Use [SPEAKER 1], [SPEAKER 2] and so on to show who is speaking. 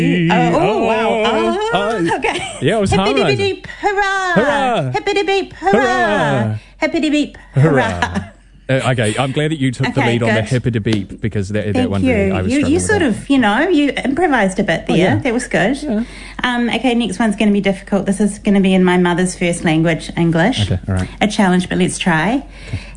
[SPEAKER 1] wow. Okay.
[SPEAKER 2] Yeah, it was harmonising.
[SPEAKER 1] Hippity-beep, hurrah!
[SPEAKER 2] Hurrah!
[SPEAKER 1] Hippity-beep, hurrah!
[SPEAKER 2] Hurrah!
[SPEAKER 1] Hippity-beep, hurrah!
[SPEAKER 2] Okay, I'm glad that you took the lead on the hippity-beep because that one really, I was struggling
[SPEAKER 1] you
[SPEAKER 2] with
[SPEAKER 1] sort
[SPEAKER 2] that.
[SPEAKER 1] of, you improvised a bit there.
[SPEAKER 2] Yeah.
[SPEAKER 1] That was good.
[SPEAKER 2] Yeah.
[SPEAKER 1] Okay, next one's going to be difficult. This is going to be in my mother's first language, English.
[SPEAKER 2] Okay, all right.
[SPEAKER 1] A challenge, but let's try.
[SPEAKER 2] Okay.